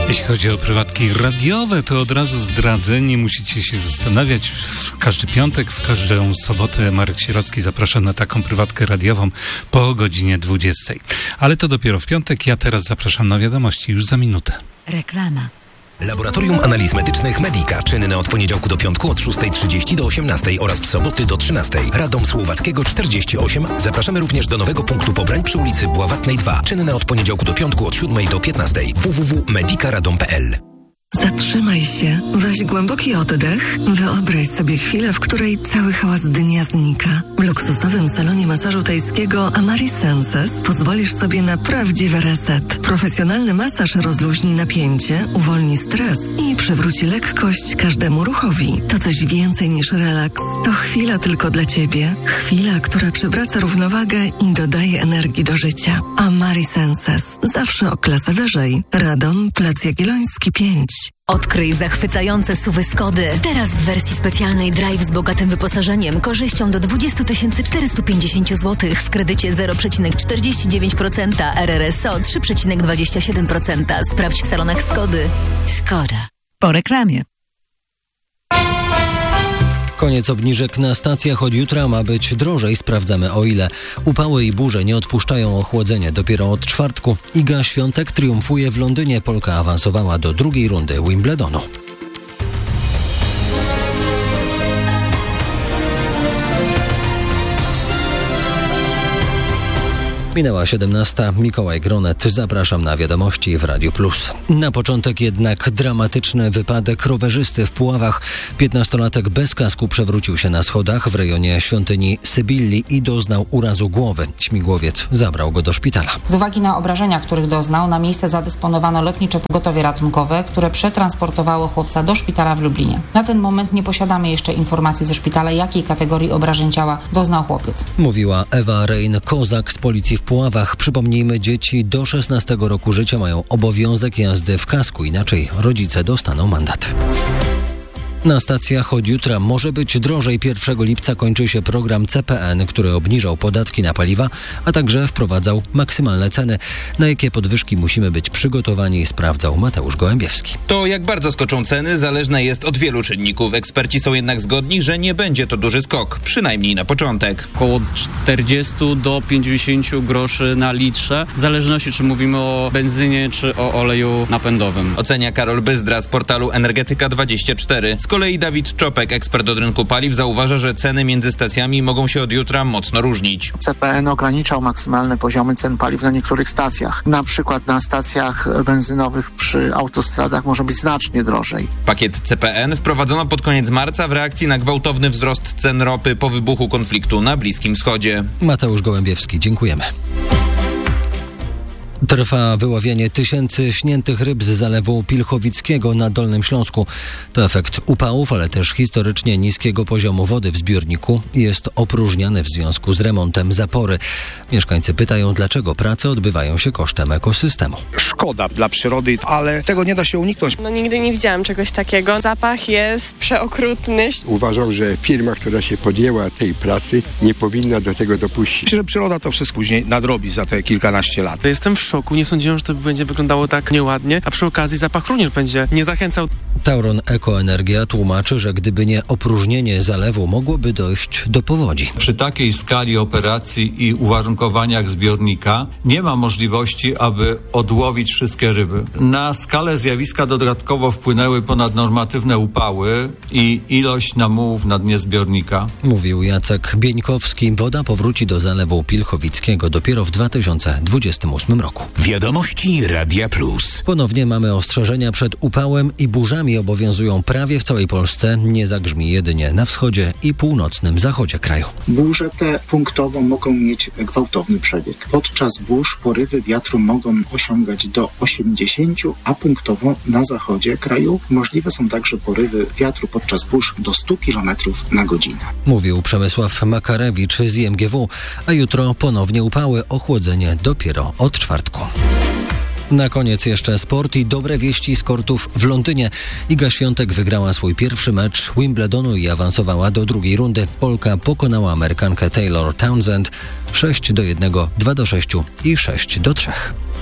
Jeśli chodzi o prywatki radiowe, to od razu zdradzę, nie musicie się zastanawiać. W każdy piątek, w każdą sobotę Marek Sierocki zaprasza na taką prywatkę radiową po godzinie 20. Ale to dopiero w piątek, ja teraz zapraszam na wiadomości już za minutę. Reklama. Laboratorium Analiz Medycznych Medica, czynne od poniedziałku do piątku od 6:30 do 18:00 oraz w soboty do 13:00. Radom Słowackiego 48. Zapraszamy również do nowego punktu pobrań przy ulicy Bławatnej 2, czynne od poniedziałku do piątku od 7:00 do 15:00. www.medicaradom.pl. Zatrzymaj się, weź głęboki oddech, wyobraź sobie chwilę, w której cały hałas dnia znika. W luksusowym salonie masażu tajskiego Amari Senses pozwolisz sobie na prawdziwy reset. Profesjonalny masaż rozluźni napięcie, uwolni stres i przywróci lekkość każdemu ruchowi. To coś więcej niż relaks. To chwila tylko dla Ciebie. Chwila, która przywraca równowagę i dodaje energii do życia. Amari Senses. Zawsze o klasę wyżej. Radom, Plac Jagielloński 5. Odkryj zachwycające SUV-y Skody. Teraz w wersji specjalnej Drive z bogatym wyposażeniem, korzyścią do 20 450 zł w kredycie 0,49%, RRSO 3,27%. Sprawdź w salonach Skody. Skoda. Po reklamie. Koniec obniżek na stacjach, od jutra ma być drożej, sprawdzamy o ile. Upały i burze nie odpuszczają ochłodzenia. Dopiero od czwartku Iga Świątek triumfuje w Londynie. Polka awansowała do drugiej rundy Wimbledonu. Minęła 17. Mikołaj Gronet. Zapraszam na wiadomości w Radiu Plus. Na początek jednak dramatyczny wypadek rowerzysty w Puławach. 15-latek bez kasku przewrócił się na schodach w rejonie świątyni Sybilli i doznał urazu głowy. Śmigłowiec zabrał go do szpitala. Z uwagi na obrażenia, których doznał, na miejsce zadysponowano lotnicze pogotowie ratunkowe, które przetransportowało chłopca do szpitala w Lublinie. Na ten moment nie posiadamy jeszcze informacji ze szpitala, jakiej kategorii obrażeń ciała doznał chłopiec. Mówiła Ewa Rein-Kozak z policji w Puławach. Przypomnijmy, dzieci do 16 roku życia mają obowiązek jazdy w kasku, inaczej rodzice dostaną mandat. Na stacjach od jutra może być drożej. 1 lipca kończy się program CPN, który obniżał podatki na paliwa, a także wprowadzał maksymalne ceny. Na jakie podwyżki musimy być przygotowani, sprawdzał Mateusz Gołębiewski. To jak bardzo skoczą ceny zależne jest od wielu czynników. Eksperci są jednak zgodni, że nie będzie to duży skok, przynajmniej na początek. Około 40 do 50 groszy na litrze, w zależności czy mówimy o benzynie czy o oleju napędowym. Ocenia Karol Byzdra z portalu Energetyka24. Z kolei Dawid Czopek, ekspert od rynku paliw, zauważa, że ceny między stacjami mogą się od jutra mocno różnić. CPN ograniczał maksymalne poziomy cen paliw na niektórych stacjach. Na przykład na stacjach benzynowych przy autostradach może być znacznie drożej. Pakiet CPN wprowadzono pod koniec marca w reakcji na gwałtowny wzrost cen ropy po wybuchu konfliktu na Bliskim Wschodzie. Mateusz Gołębiewski, dziękujemy. Trwa wyławianie tysięcy śniętych ryb z zalewu Pilchowickiego na Dolnym Śląsku. To efekt upałów, ale też historycznie niskiego poziomu wody w zbiorniku. Jest opróżniany w związku z remontem zapory. Mieszkańcy pytają, dlaczego prace odbywają się kosztem ekosystemu. Szkoda dla przyrody, ale tego nie da się uniknąć. Nigdy nie widziałam czegoś takiego. Zapach jest przeokrutny. Uważam, że firma, która się podjęła tej pracy, nie powinna do tego dopuścić. Myślę, że przyroda to wszystko później nadrobi za te kilkanaście lat. Jestem w szoku. Nie sądziłem, że to będzie wyglądało tak nieładnie, a przy okazji zapach również będzie nie zachęcał. Tauron Ekoenergia tłumaczy, że gdyby nie opróżnienie zalewu, mogłoby dojść do powodzi. Przy takiej skali operacji i uwarunkowaniach zbiornika nie ma możliwości, aby odłowić wszystkie ryby. Na skalę zjawiska dodatkowo wpłynęły ponadnormatywne upały i ilość namułów na dnie zbiornika. Mówił Jacek Bieńkowski. Woda powróci do zalewu Pilchowickiego dopiero w 2028 roku. Wiadomości Radia Plus. Ponownie mamy ostrzeżenia przed upałem i burzami. Obowiązują prawie w całej Polsce. Nie zagrzmi jedynie na wschodzie i północnym zachodzie kraju. Burze te punktowo mogą mieć gwałtowny przebieg. Podczas burz porywy wiatru mogą osiągać do 80, a punktowo na zachodzie kraju możliwe są także porywy wiatru podczas burz do 100 km na godzinę. Mówił Przemysław Makarewicz z IMGW, a jutro ponownie upały, ochłodzenie dopiero od czwartku. Na koniec jeszcze sport i dobre wieści z kortów w Londynie. Iga Świątek wygrała swój pierwszy mecz Wimbledonu i awansowała do drugiej rundy. Polka pokonała Amerykankę Taylor Townsend 6-1, 2-6 i 6-3.